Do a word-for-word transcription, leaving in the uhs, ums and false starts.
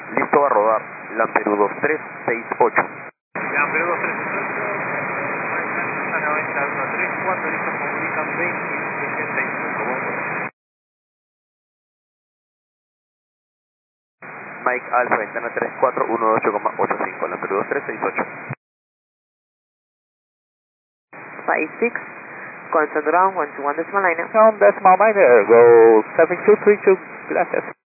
Listo a rodar. Lamperu dos tres seis ocho. Lamperu dos tres seis ocho. noventa uno tres cuatro, listo, comunican veinte sesenta y cinco. Mike Alfa, ventana tres cuatro uno ocho coma ochenta y cinco. Lamperu dos tres seis ocho. five six, Constant ground, one two one decimal line. Count decimal minor, go seven two three two, gracias.